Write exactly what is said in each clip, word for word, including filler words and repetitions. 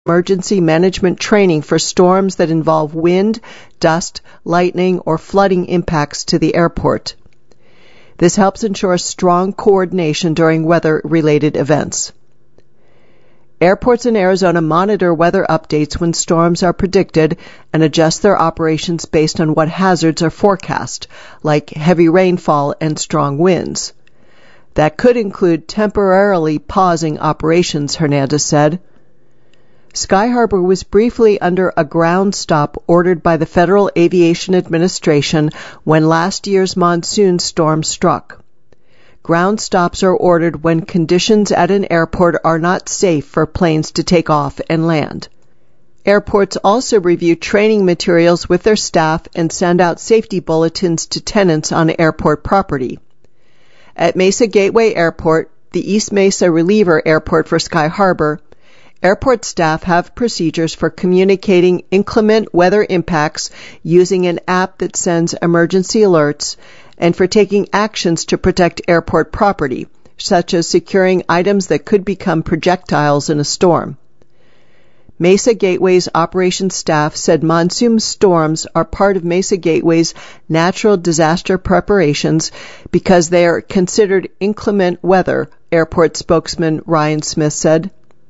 emergency management training for storms that involve wind, dust, lightning, or flooding impacts to the airport. This helps ensure strong coordination during weather-related events. Airports in Arizona monitor weather updates when storms are predicted and adjust their operations based on what hazards are forecast, like heavy rainfall and strong winds. That could include temporarily pausing operations, Hernandez said. Sky Harbor was briefly under a ground stop ordered by the Federal Aviation Administration when last year's monsoon storm struck. Ground stops are ordered when conditions at an airport are not safe for planes to take off and land. Airports also review training materials with their staff and send out safety bulletins to tenants on airport property. At Mesa Gateway Airport, the East Mesa reliever airport for Sky Harbor, airport staff have procedures for communicating inclement weather impacts using an app that sends emergency alerts and for taking actions to protect airport property, such as securing items that could become projectiles in a storm. Mesa Gateway's operations staff said monsoon storms are part of Mesa Gateway's natural disaster preparations because they are considered inclement weather, airport spokesman Ryan Smith said.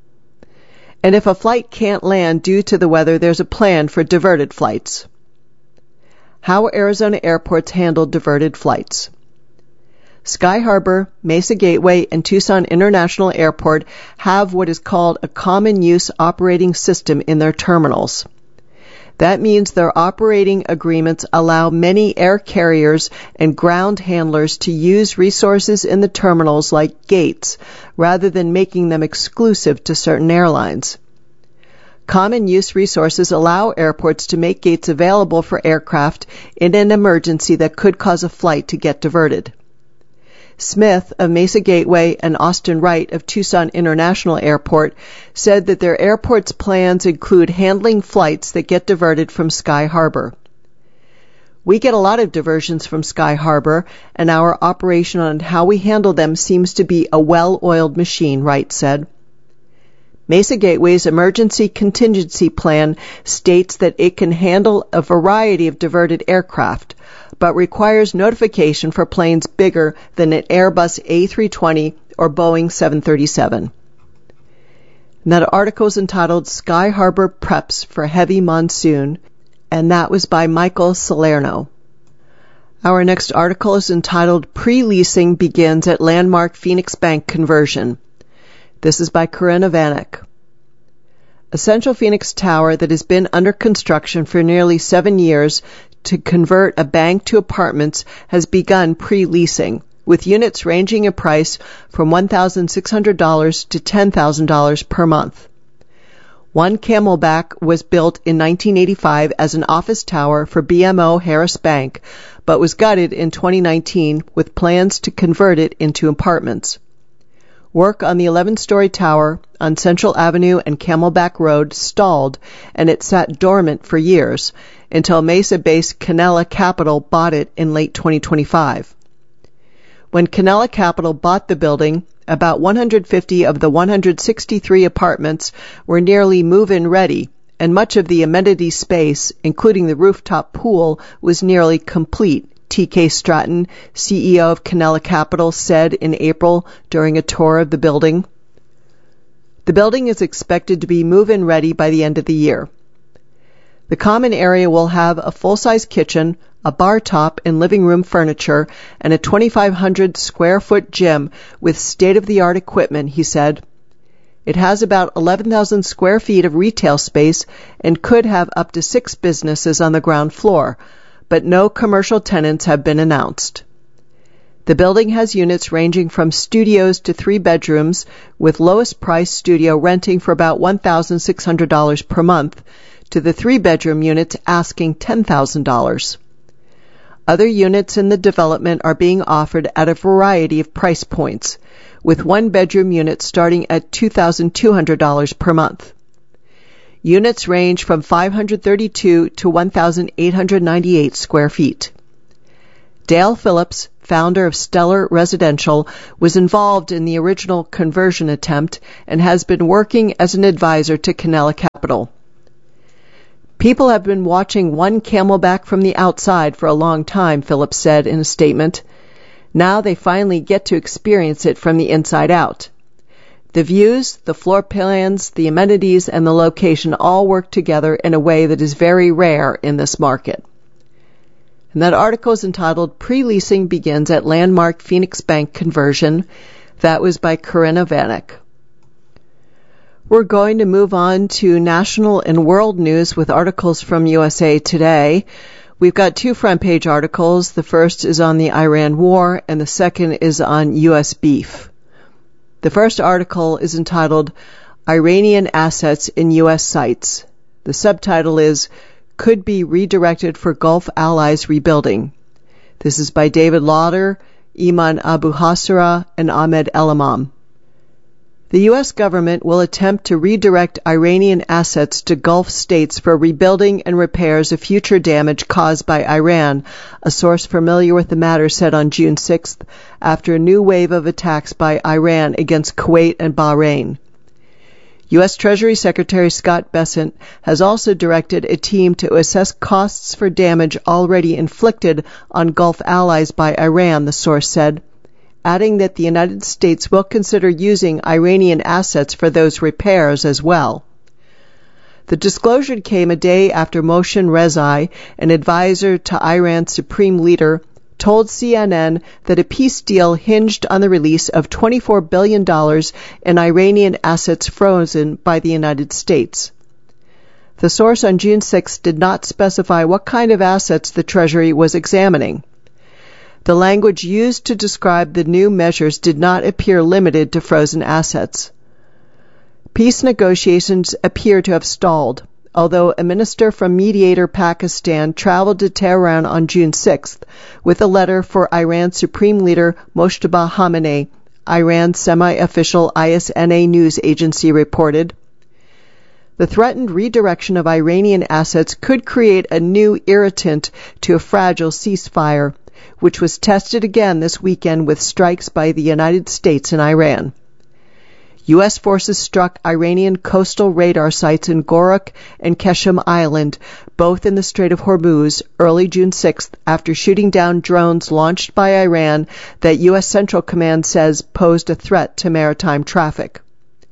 And if a flight can't land due to the weather, there's a plan for diverted flights. How Arizona airports handle diverted flights. Sky Harbor, Mesa Gateway, and Tucson International Airport have what is called a common use operating system in their terminals. That means their operating agreements allow many air carriers and ground handlers to use resources in the terminals like gates, rather than making them exclusive to certain airlines. Common use resources allow airports to make gates available for aircraft in an emergency that could cause a flight to get diverted. Smith of Mesa Gateway and Austin Wright of Tucson International Airport said that their airport's plans include handling flights that get diverted from Sky Harbor. We get a lot of diversions from Sky Harbor, and our operation on how we handle them seems to be a well-oiled machine, Wright said. Mesa Gateway's emergency contingency plan states that it can handle a variety of diverted aircraft, but requires notification for planes bigger than an Airbus A three twenty or Boeing seven thirty-seven. And that article is entitled Sky Harbor Preps for Heavy Monsoon, and that was by Michael Salerno. Our next article is entitled Pre-Leasing Begins at Landmark Phoenix Bank Conversion. This is by Corinna Vanek. A Central Phoenix tower that has been under construction for nearly seven years to convert a bank to apartments has begun pre-leasing, with units ranging in price from one thousand six hundred dollars to ten thousand dollars per month. One Camelback was built in nineteen eighty-five as an office tower for B M O Harris Bank, but was gutted in twenty nineteen with plans to convert it into apartments. Work on the eleven-story tower on Central Avenue and Camelback Road stalled, and it sat dormant for years until Mesa-based Canella Capital bought it in late twenty twenty-five. When Canella Capital bought the building, about one hundred fifty of the one hundred sixty-three apartments were nearly move-in ready, and much of the amenity space, including the rooftop pool, was nearly complete, T K Stratton, C E O of Canella Capital, said in April during a tour of the building. The building is expected to be move-in ready by the end of the year. The common area will have a full-size kitchen, a bar top and living room furniture, and a twenty-five hundred square foot gym with state-of-the-art equipment, he said. It has about eleven thousand square feet of retail space and could have up to six businesses on the ground floor, but no commercial tenants have been announced. The building has units ranging from studios to three bedrooms, with lowest price studio renting for about one thousand six hundred dollars per month, to the three-bedroom units asking ten thousand dollars. Other units in the development are being offered at a variety of price points, with one-bedroom units starting at two thousand two hundred dollars per month. Units range from five hundred thirty-two to one thousand eight hundred ninety-eight square feet. Dale Phillips, founder of Stellar Residential, was involved in the original conversion attempt and has been working as an advisor to Canela Capital. People have been watching one Camelback from the outside for a long time, Phillips said in a statement. Now they finally get to experience it from the inside out. The views, the floor plans, the amenities, and the location all work together in a way that is very rare in this market. And that article is entitled Pre-Leasing Begins at Landmark Phoenix Bank Conversion. That was by Corinna Vanek. We're going to move on to national and world news with articles from U S A Today. We've got two front-page articles. The first is on the Iran war, and the second is on U S beef. The first article is entitled Iranian Assets in U S Sites. The subtitle is Could Be Redirected for Gulf Allies Rebuilding. This is by David Lauder, Iman Abu Hasra, and Ahmed Elamam. The U S government will attempt to redirect Iranian assets to Gulf states for rebuilding and repairs of future damage caused by Iran, a source familiar with the matter said on June sixth, after a new wave of attacks by Iran against Kuwait and Bahrain. U S Treasury Secretary Scott Bessent has also directed a team to assess costs for damage already inflicted on Gulf allies by Iran, the source said, adding that the United States will consider using Iranian assets for those repairs as well. The disclosure came a day after Mohsen Rezai, an advisor to Iran's supreme leader, told C N N that a peace deal hinged on the release of twenty-four billion dollars in Iranian assets frozen by the United States. The source on June sixth did not specify what kind of assets the Treasury was examining. The language used to describe the new measures did not appear limited to frozen assets. Peace negotiations appear to have stalled, although a minister from mediator Pakistan traveled to Tehran on June sixth with a letter for Iran's supreme leader Mojtaba Khamenei, Iran's semi-official I S N A news agency reported. The threatened redirection of Iranian assets could create a new irritant to a fragile ceasefire, which was tested again this weekend with strikes by the United States and Iran. U S forces struck Iranian coastal radar sites in Gorak and Keshem Island, both in the Strait of Hormuz, early June sixth, after shooting down drones launched by Iran that U S Central Command says posed a threat to maritime traffic.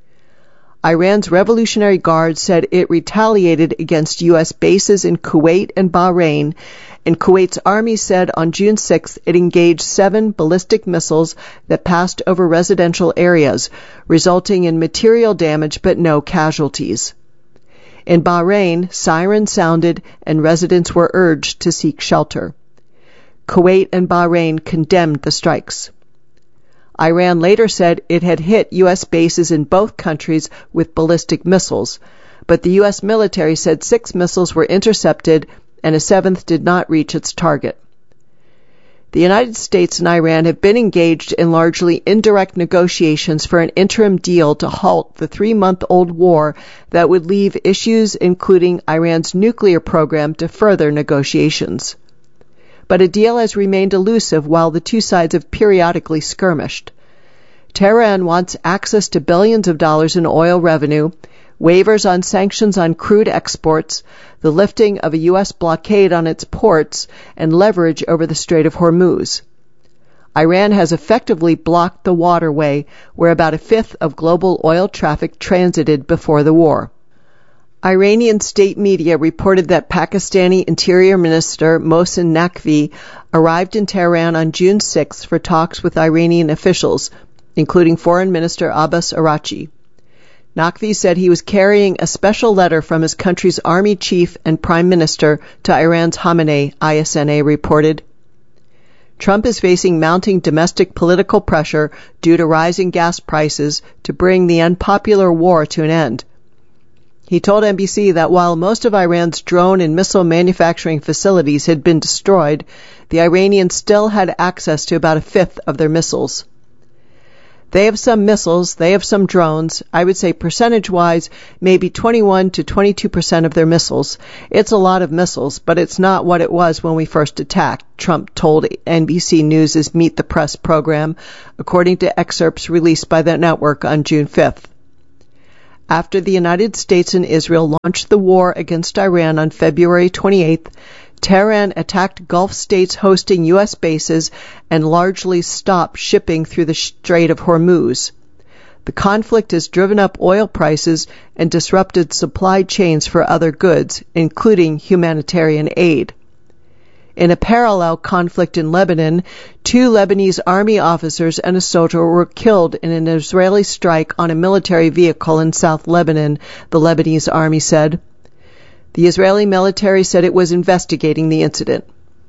Iran's Revolutionary Guard said it retaliated against U S bases in Kuwait and Bahrain, and Kuwait's army said on June sixth it engaged seven ballistic missiles that passed over residential areas, resulting in material damage but no casualties. In Bahrain, sirens sounded and residents were urged to seek shelter. Kuwait and Bahrain condemned the strikes. Iran later said it had hit U S bases in both countries with ballistic missiles, but the U S military said six missiles were intercepted and a seventh did not reach its target. The United States and Iran have been engaged in largely indirect negotiations for an interim deal to halt the three-month-old war that would leave issues including Iran's nuclear program to further negotiations. But a deal has remained elusive while the two sides have periodically skirmished. Tehran wants access to billions of dollars in oil revenue, waivers on sanctions on crude exports, the lifting of a U S blockade on its ports, and leverage over the Strait of Hormuz. Iran has effectively blocked the waterway where about a fifth of global oil traffic transited before the war. Iranian state media reported that Pakistani Interior Minister Mohsen Naqvi arrived in Tehran on June sixth for talks with Iranian officials, including Foreign Minister Abbas Araghchi. Naqvi said he was carrying a special letter from his country's army chief and prime minister to Iran's Khamenei, I S N A reported. Trump is facing mounting domestic political pressure due to rising gas prices to bring the unpopular war to an end. He told N B C that while most of Iran's drone and missile manufacturing facilities had been destroyed, the Iranians still had access to about a fifth of their missiles. They have some missiles, they have some drones. I would say percentage-wise, maybe twenty-one to twenty-two percent of their missiles. It's a lot of missiles, but it's not what it was when we first attacked, Trump told N B C News' Meet the Press program, according to excerpts released by the network on June fifth. After the United States and Israel launched the war against Iran on February twenty-eighth, Tehran attacked Gulf states hosting U S bases and largely stopped shipping through the Strait of Hormuz. The conflict has driven up oil prices and disrupted supply chains for other goods, including humanitarian aid. In a parallel conflict in Lebanon, two Lebanese army officers and a soldier were killed in an Israeli strike on a military vehicle in South Lebanon, the Lebanese army said. The Israeli military said it was investigating the incident.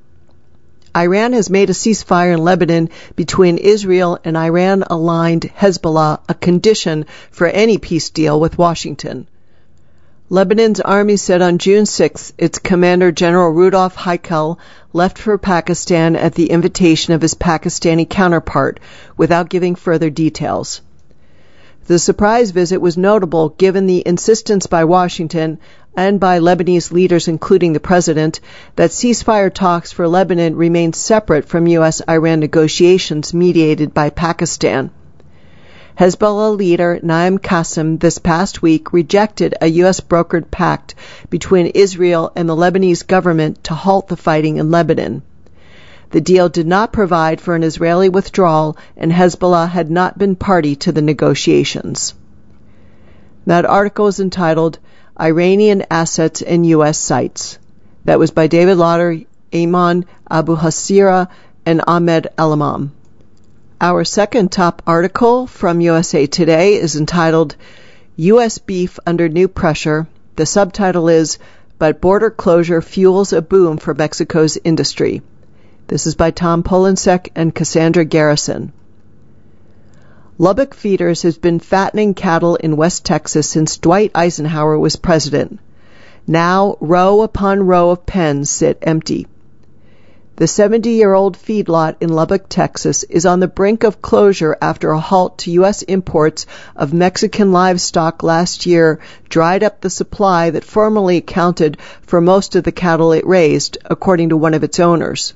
Iran has made a ceasefire in Lebanon between Israel and Iran-aligned Hezbollah a condition for any peace deal with Washington. Lebanon's army said on June sixth its commander General Rudolph Heikel left for Pakistan at the invitation of his Pakistani counterpart without giving further details. The surprise visit was notable given the insistence by Washington and by Lebanese leaders, including the president, that ceasefire talks for Lebanon remain separate from U S Iran negotiations mediated by Pakistan. Hezbollah leader Naim Qassem this past week rejected a U S brokered pact between Israel and the Lebanese government to halt the fighting in Lebanon. The deal did not provide for an Israeli withdrawal, and Hezbollah had not been party to the negotiations. That article is entitled Iranian Assets in U S Sites. That was by David Lauder, Ayman Abu Hasira, and Ahmed Elamam. Our second top article from U S A Today is entitled U S Beef Under New Pressure. The subtitle is, But Border Closure Fuels a Boom for Mexico's Industry. This is by Tom Polensek and Cassandra Garrison. Lubbock Feeders has been fattening cattle in West Texas since Dwight Eisenhower was president. Now, row upon row of pens sit empty. The seventy-year-old feedlot in Lubbock, Texas, is on the brink of closure after a halt to U S imports of Mexican livestock last year dried up the supply that formerly accounted for most of the cattle it raised, according to one of its owners.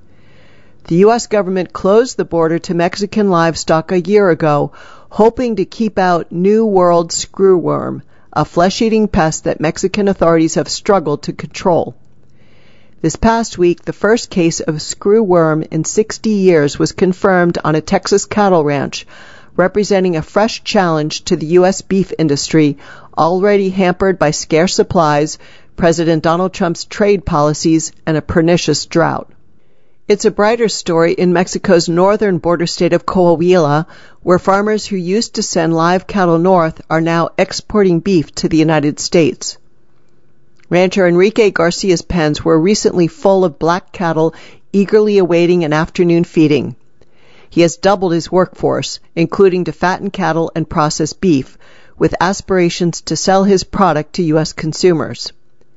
The U S government closed the border to Mexican livestock a year ago, hoping to keep out New World screwworm, a flesh-eating pest that Mexican authorities have struggled to control. This past week, the first case of screwworm in sixty years was confirmed on a Texas cattle ranch, representing a fresh challenge to the U S beef industry, already hampered by scarce supplies, President Donald Trump's trade policies, and a pernicious drought. It's a brighter story in Mexico's northern border state of Coahuila, where farmers who used to send live cattle north are now exporting beef to the United States. Rancher Enrique Garcia's pens were recently full of black cattle eagerly awaiting an afternoon feeding. He has doubled his workforce, including to fatten cattle and process beef, with aspirations to sell his product to U S consumers.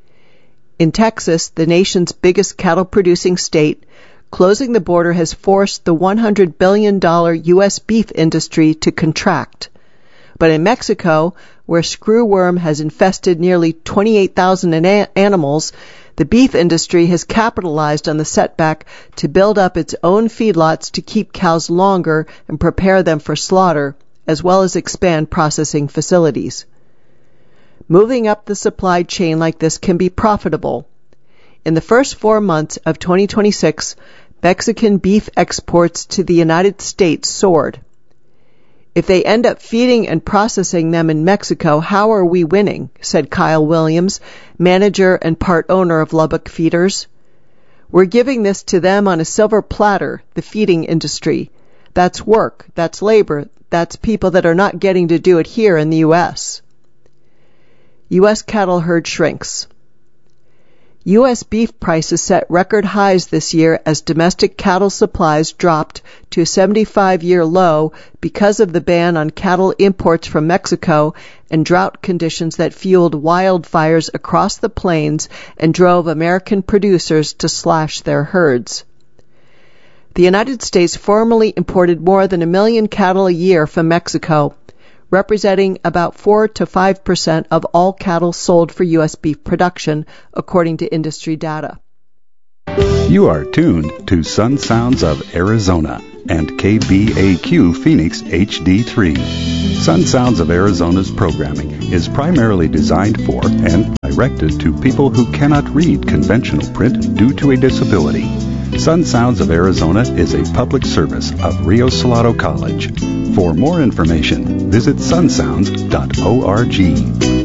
In Texas, the nation's biggest cattle-producing state, closing the border has forced the one hundred billion dollars U S beef industry to contract. But in Mexico, where screwworm has infested nearly twenty-eight thousand animals, the beef industry has capitalized on the setback to build up its own feedlots to keep cows longer and prepare them for slaughter, as well as expand processing facilities. Moving up the supply chain like this can be profitable. In the first four months of twenty twenty-six, Mexican beef exports to the United States soared. If they end up feeding and processing them in Mexico, how are we winning? Said Kyle Williams, manager and part owner of Lubbock Feeders. We're giving this to them on a silver platter, the feeding industry. That's work, that's labor, that's people that are not getting to do it here in the U S. U S cattle herd shrinks. U S beef prices set record highs this year as domestic cattle supplies dropped to a seventy-five-year low because of the ban on cattle imports from Mexico and drought conditions that fueled wildfires across the plains and drove American producers to slash their herds. The United States formerly imported more than a million cattle a year from Mexico, representing about four to five percent of all cattle sold for U S beef production, according to industry data. You are tuned to Sun Sounds of Arizona and K B A Q Phoenix H D three. Sun Sounds of Arizona's programming is primarily designed for and directed to people who cannot read conventional print due to a disability. Sun Sounds of Arizona is a public service of Rio Salado College. For more information, visit sun sounds dot org.